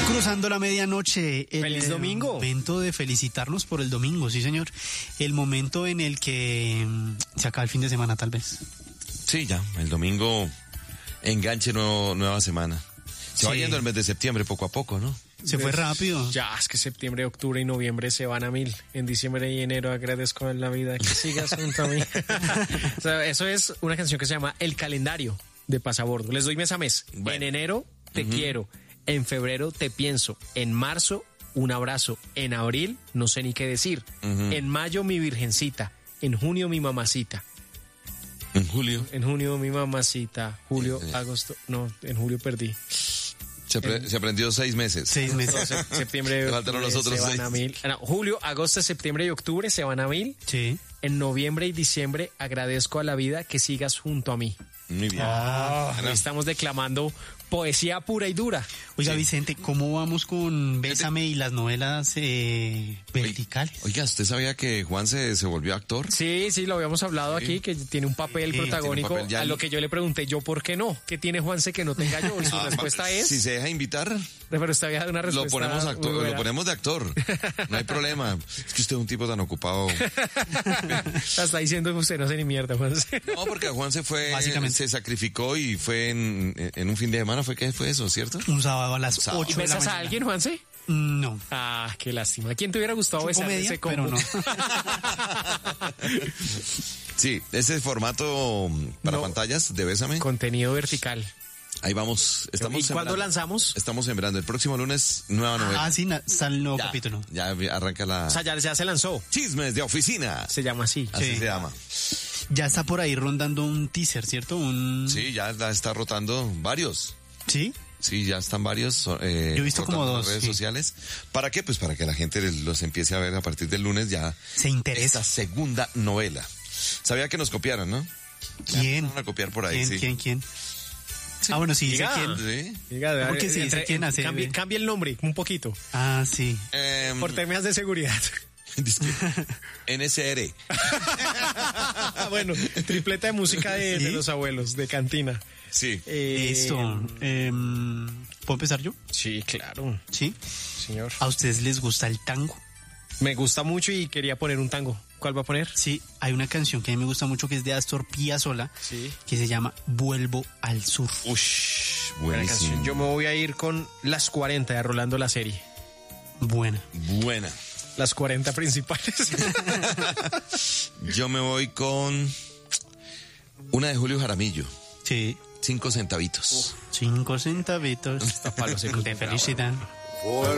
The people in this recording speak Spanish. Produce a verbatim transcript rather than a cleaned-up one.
Cruzando la medianoche, el ¡Feliz domingo! momento de felicitarnos por el domingo, sí señor. El momento en el que se acaba el fin de semana, tal vez. Sí, ya, el domingo enganche nuevo, nueva semana. Se va Sí. yendo el mes de septiembre poco a poco, ¿no? Se fue rápido. Ya, es que septiembre, octubre y noviembre se van a mil. En diciembre y enero agradezco en la vida que sigas junto a mí. O sea, eso es una canción que se llama El Calendario de Pasabordo. Les doy mes a mes. Bueno. En enero, te uh-huh. quiero. En febrero, te pienso. En marzo, un abrazo. En abril, no sé ni qué decir. Uh-huh. En mayo, mi virgencita. En junio, mi mamacita. En julio. En junio, mi mamacita. Julio, eh, agosto. No, en julio perdí. Se, pre- en, se aprendió seis meses. Seis meses. No, septiembre, Te faltaron los otros se van seis. a mil. No, julio, agosto, septiembre y octubre se van a mil. Sí. En noviembre y diciembre agradezco a la vida que sigas junto a mí. Muy bien. Ah, estamos declamando poesía pura y dura. Oiga, Sí. Vicente, ¿cómo vamos con Bésame y las novelas eh, verticales? Oiga, ¿usted sabía que Juan se, se volvió actor? Sí, sí, lo habíamos hablado Sí. aquí, que tiene un papel Sí, protagónico. tiene un papel ya A lo en- que yo le pregunté, ¿yo por qué no? ¿Qué tiene Juanse que no tenga yo? Y su Ah, respuesta va- es... Si se deja invitar, Pero usted había dado una respuesta lo ponemos, muy actor, buena. lo ponemos de actor. No hay problema. Es que usted es un tipo tan ocupado. Está diciendo que usted no hace ni mierda, Juanse. No, porque Juan se fue, Básicamente. se sacrificó y fue en, en un fin de semana. ¿Fue qué fue eso, cierto? Un sábado a las Sábado. ocho ¿Y de la besas a mañana. alguien, Juanse? No. Ah, qué lástima. ¿A quién te hubiera gustado Chupo besar media, ese pero combo? no. Sí, ese formato para No. pantallas de Bésame. Contenido vertical. Ahí vamos. Estamos ¿Y cuándo sembrando. lanzamos? Estamos sembrando. El próximo lunes, nueva novela. Ah, sí, na- sale el nuevo ya, capítulo. ya arranca la... O sea, ya, ya se lanzó. Chismes de oficina. Se llama así. Así Sí. se llama. Ya está por ahí rondando un teaser, ¿cierto? Un... Sí, ya la está rotando varios. ¿Sí? Sí, ya están varios. Eh, Yo he visto como rotando en dos, las redes sí. sociales. ¿Para qué? Pues para que la gente los empiece a ver a partir del lunes ya. Se interesa. Esta segunda novela. Sabía que nos copiaron, ¿no? ¿Quién? Van a copiar por ahí, ¿Quién, sí. quién, quién? Ah, bueno, sí, dice Diga. quién. Sí. Diga, Porque sí, dice quién hace. Cambie, cambie el nombre un poquito. Ah, sí. Em, Por temas de seguridad. disque, N S R. Bueno, tripleta de música de, ¿Sí? de los abuelos, de cantina. Sí. Eh, Listo. Em, ¿Puedo empezar yo? Sí, claro, Sí. señor. ¿A ustedes les gusta el tango? Me gusta mucho y quería poner un tango. ¿Cuál va a poner? Sí, hay una canción que a mí me gusta mucho que es de Astor Piazzolla, Sí. que se llama Vuelvo al Sur. Ush, Buena buenísimo. canción. Yo me voy a ir con Las cuarenta de Rolando la serie. Buena. Buena. Las cuarenta principales. Yo me voy con una de Julio Jaramillo. Sí. Cinco centavitos. Cinco centavitos. palo seco. Te felicitan.